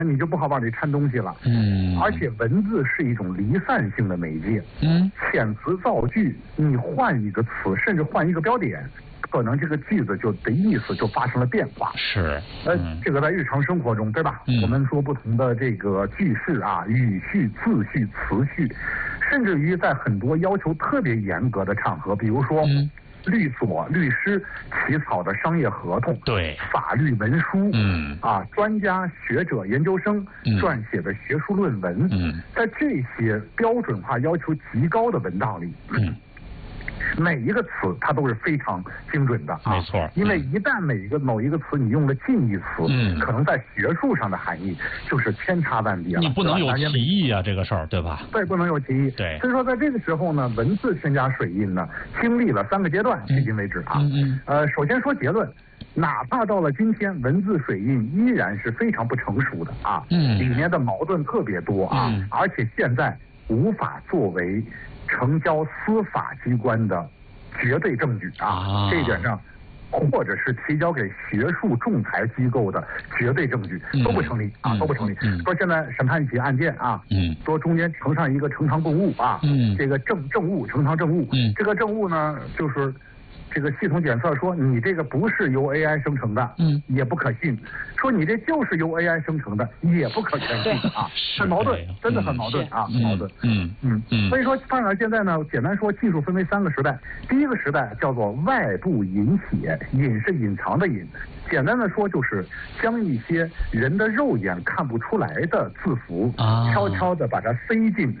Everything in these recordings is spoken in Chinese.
你就不好往里掺东西了。而且文字是一种离散性的媒介。遣词造句，你换一个词，甚至换一个标点，可能这个句子的意思就发生了变化。 是。 这个在日常生活中，对吧？我们说不同的这个句式啊，语序、字序、词序，甚至于在很多要求特别严格的场合，比如说。律所、律师起草的商业合同， 对， 法律文书，专家学者、研究生撰写的学术论文，在这些标准化要求极高的文档里，每一个词它都是非常精准的， 没错。 因为一旦某一个词你用了近义词，可能在学术上的含义就是千差万别了。 你不能有歧义啊，这个事儿，对吧？ 对，不能有歧义。 对。 所以说，在这个时候呢，文字添加水印呢，经历了3个阶段，迄今为止啊。首先说结论，哪怕到了今天，文字水印依然是非常不成熟的啊。里面的矛盾特别多啊，而且现在无法作为成交司法机关的绝对证据啊，这一点上，或者是提交给学术仲裁机构的绝对证据都不成立啊，都不成立。说现在审判一起案件啊，说中间呈上一个呈堂供物啊，这个证物呈堂证物，这个证物呢就是这个系统检测说你这个不是由 AI 生成的，也不可信；说你这就是由 AI 生成的，也不可全信啊，很矛盾，真的很矛盾啊，矛盾。所以说，当然现在呢，简单说，技术分为3个时代。第一个时代叫做外部隐写，隐是隐藏的隐。简单的说，就是将一些人的肉眼看不出来的字符，悄悄的把它塞进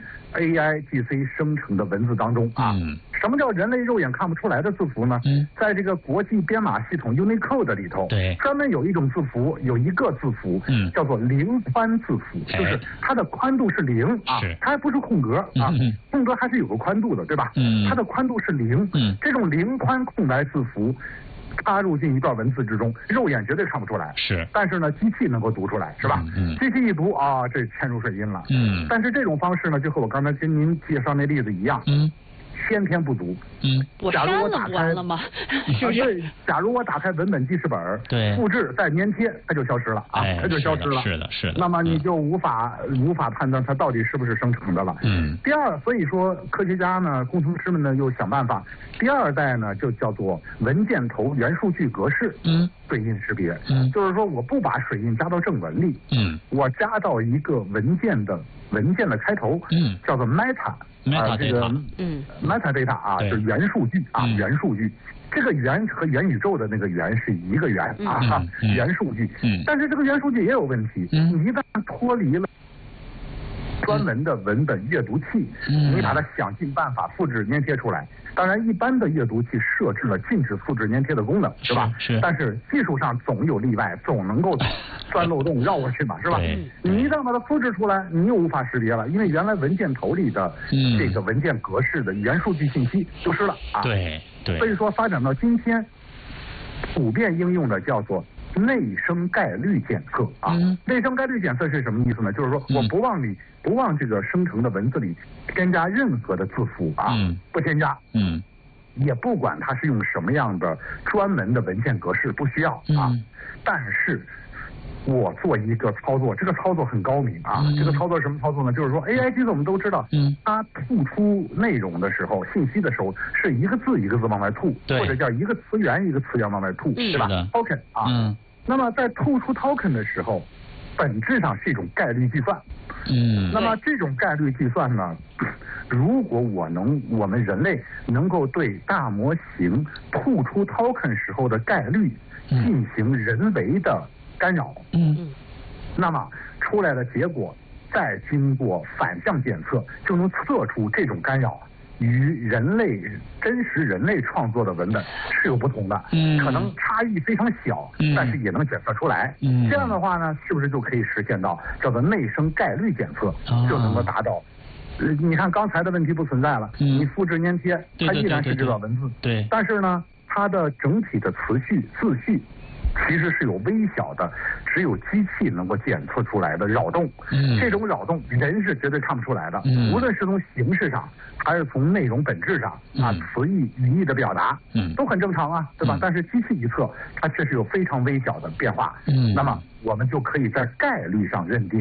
AI、GC 生成的文字当中啊。什么叫人类肉眼看不出来的字符呢？在这个国际编码系统 Unicode 里头，专门有一种字符，有一个字符，叫做零宽字符，就是它的宽度是0啊，它还不是空格啊，空格还是有个宽度的，对吧？它的宽度是0，这种零宽空白字符插入进一段文字之中，肉眼绝对看不出来，但是呢，机器能够读出来，是吧？机器一读啊，这嵌入水印了。但是这种方式呢，就和我刚才跟您介绍那例子一样，先天不足。 我删了不完了吗？是不是？ 假如我打开文本记事本，复制再粘贴，它就消失了啊，它就消失了。 是的。 那么你就无法判断它到底是不是生成的了。第二，所以说科学家呢、工程师们呢又想办法，第2代呢就叫做文件头元数据格式对印识别。就是说我不把水印加到正文里，我加到一个文件的开头，叫做 meta。这个metadata 啊，就是元数据啊，元数据。这个元和元宇宙的那个元是一个元啊，元数据。但是这个元数据也有问题，你一旦脱离了专门的文本阅读器，你把它想尽办法复制粘贴出来。当然，一般的阅读器设置了禁止复制粘贴的功能，是吧？但是技术上总有例外，总能够钻漏洞绕过去嘛，是吧？你一旦把它复制出来，你又无法识别了，因为原来文件头里的这个文件格式的元数据信息丢失了啊。所以说，发展到今天，普遍应用的叫做内生概率检测啊。内生概率检测是什么意思呢？就是说我不往这个生成的文字里添加任何的字符啊，不添加，也不管它是用什么样的专门的文件格式，不需要啊。但是我做一个操作，这个操作很高明啊。这个操作什么操作呢？就是说 AI 机子我们都知道，它吐出内容的时候、信息的时候，是一个字一个字往外吐，或者叫一个词源一个词源往外吐，对吧 ？token 啊。那么在吐出 token 的时候，本质上是一种概率计算。那么这种概率计算呢，如果我们人类能够对大模型吐出 token 时候的概率进行人为的干扰，那么出来的结果再经过反向检测，就能测出这种干扰与真实人类创作的文本是有不同的，可能差异非常小，但是也能检测出来。这样的话呢，是不是就可以实现到叫做内生概率检测，就能够达到？你看刚才的问题不存在了，你复制粘贴，它依然是这段文字，但是呢，它的整体的词序、字序其实是有微小的，只有机器能够检测出来的扰动。这种扰动人是绝对看不出来的。无论是从形式上，还是从内容本质上词义语义的表达，都很正常啊，对吧？但是机器一测，它确实有非常微小的变化。那么我们就可以在概率上认定